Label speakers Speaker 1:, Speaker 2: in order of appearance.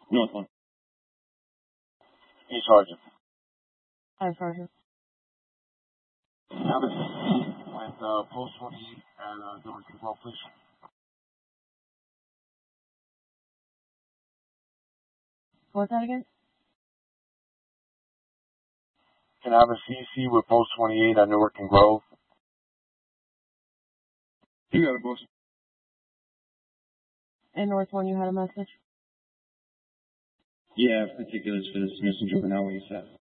Speaker 1: North 1.
Speaker 2: Hey, Sergeant.
Speaker 3: Hi, Sergeant.
Speaker 2: Have a seat with Post 28 and Newark and Grove, please.
Speaker 3: What's that again?
Speaker 2: Can I have a CC with Post 28 at Newark and Grove?
Speaker 1: You got it, boss.
Speaker 3: In North 1, you had a message?
Speaker 1: Yeah, particulars for this missing juvenile, what you said.